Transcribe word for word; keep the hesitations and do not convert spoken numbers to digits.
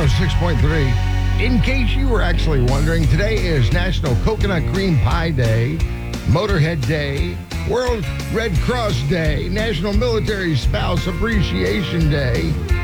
six point three. In case you were actually wondering, today is National Coconut Cream Pie Day, Motorhead Day, World Red Cross Day, National Military Spouse Appreciation Day,